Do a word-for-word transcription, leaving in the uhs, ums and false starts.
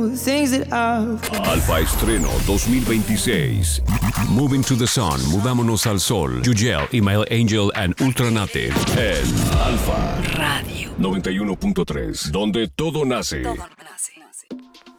Alfa Estreno dos mil veintiséis. Moving to the Sun, Mudámonos al Sol. Yugel, Email Angel and Ultranative. En Alfa Radio noventa y uno punto tres, donde todo nace. Todo nace.